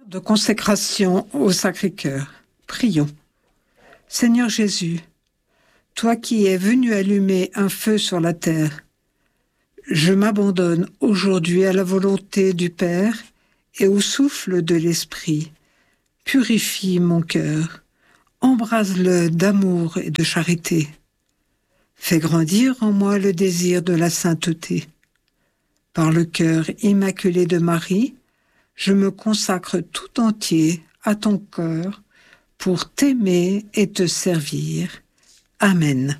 De consécration au Sacré-Cœur. Prions. Seigneur Jésus, toi qui es venu allumer un feu sur la terre, je m'abandonne aujourd'hui à la volonté du Père et au souffle de l'Esprit. Purifie mon cœur, embrase-le d'amour et de charité. Fais grandir en moi le désir de la sainteté. Par le cœur immaculé de Marie, je me consacre tout entier à ton cœur pour t'aimer et te servir. Amen.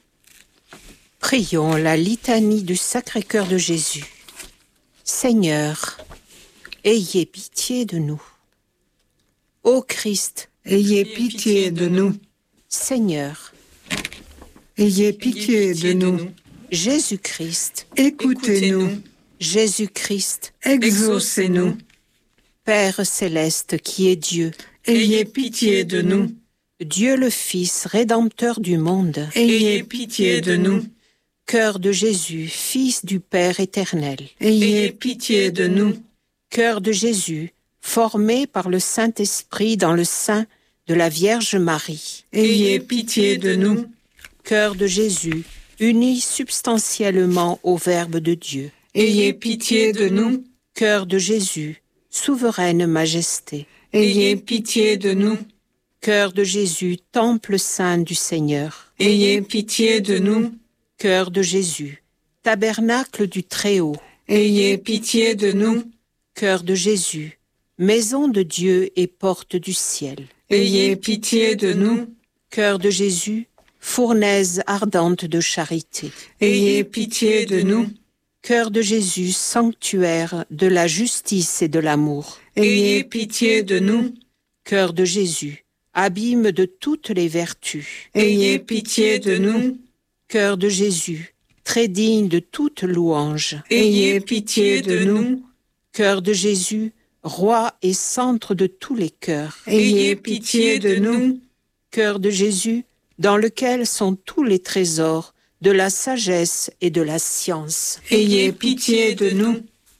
Prions la litanie du Sacré-Cœur de Jésus. Seigneur, ayez pitié de nous. Ô Christ, ayez pitié de nous. Seigneur, ayez pitié de nous. Jésus-Christ, écoutez-nous. Jésus-Christ, exaucez-nous. Père céleste qui est Dieu, ayez pitié de nous. Dieu le Fils, Rédempteur du monde, ayez pitié de nous. Cœur de Jésus, Fils du Père éternel, ayez pitié de nous. Cœur de Jésus, formé par le Saint-Esprit dans le sein de la Vierge Marie, ayez pitié de nous. Cœur de Jésus, uni substantiellement au Verbe de Dieu, ayez pitié de nous. Cœur de Jésus, souveraine majesté, ayez pitié de nous. Cœur de Jésus, temple saint du Seigneur, ayez pitié de nous. Cœur de Jésus, tabernacle du Très-Haut, ayez pitié de nous. Cœur de Jésus, maison de Dieu et porte du ciel, ayez pitié de nous. Cœur de Jésus, fournaise ardente de charité, ayez pitié de nous. Cœur de Jésus, sanctuaire de la justice et de l'amour, ayez pitié de nous. Cœur de Jésus, abîme de toutes les vertus, ayez pitié de nous. Cœur de Jésus, très digne de toute louange, ayez pitié de nous. Cœur de Jésus, roi et centre de tous les cœurs, ayez pitié de nous. Cœur de Jésus, dans lequel sont tous les trésors de la sagesse et de la science, ayez pitié de nous.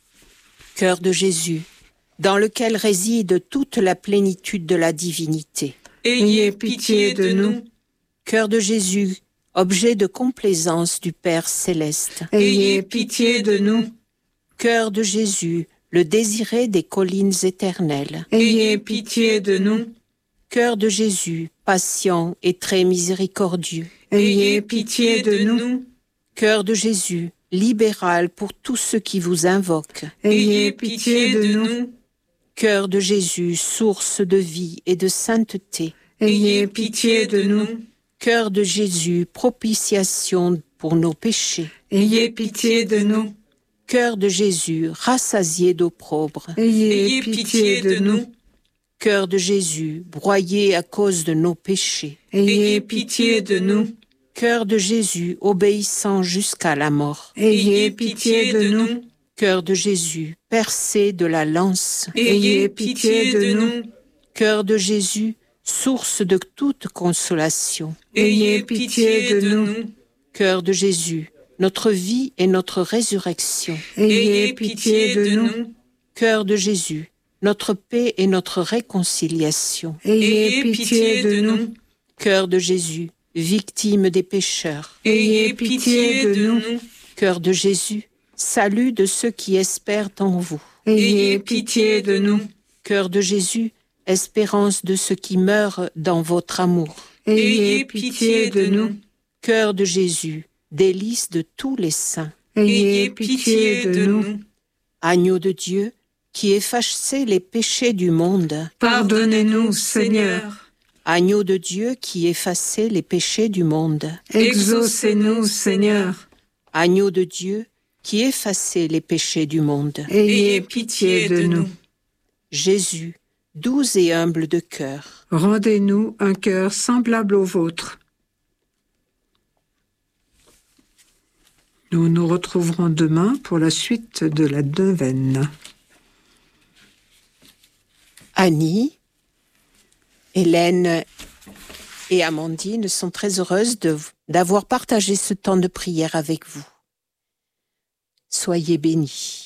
Cœur de Jésus, dans lequel réside toute la plénitude de la divinité, ayez pitié de nous. Cœur de Jésus, objet de complaisance du Père céleste, ayez pitié de nous. Cœur de Jésus, le désiré des collines éternelles, ayez pitié de nous. Cœur de Jésus, patient et très miséricordieux, ayez pitié de nous. Cœur de Jésus, libéral pour tous ceux qui vous invoquent, ayez pitié de nous. Cœur de Jésus, source de vie et de sainteté, ayez pitié de nous. Cœur de Jésus, propitiation pour nos péchés, ayez pitié de nous. Cœur de Jésus, rassasié d'opprobre, ayez pitié de nous. Cœur de Jésus, broyé à cause de nos péchés, ayez pitié de nous. Cœur de Jésus, obéissant jusqu'à la mort, ayez pitié de nous. Cœur de Jésus, percé de la lance, ayez pitié de nous. Cœur de Jésus, source de toute consolation, ayez pitié de nous. Cœur de Jésus, notre vie et notre résurrection, ayez pitié de nous. Cœur de Jésus, notre paix et notre réconciliation, ayez pitié de nous. Cœur de Jésus, victime des pécheurs, ayez pitié de nous. Cœur de Jésus, salut de ceux qui espèrent en vous, ayez pitié de nous. Cœur de Jésus, espérance de ceux qui meurent dans votre amour, ayez pitié de nous. Cœur de Jésus, délice de tous les saints, ayez pitié de nous. Agneau de Dieu, qui effacez les péchés du monde, pardonnez-nous, Seigneur. Agneau de Dieu qui effacez les péchés du monde, exaucez-nous, Seigneur. Agneau de Dieu qui effacez les péchés du monde, ayez pitié de nous. Jésus, doux et humble de cœur, rendez-nous un cœur semblable au vôtre. Nous nous retrouverons demain pour la suite de la neuvaine. Annie, Hélène et Amandine sont très heureuses d'avoir partagé ce temps de prière avec vous. Soyez bénis.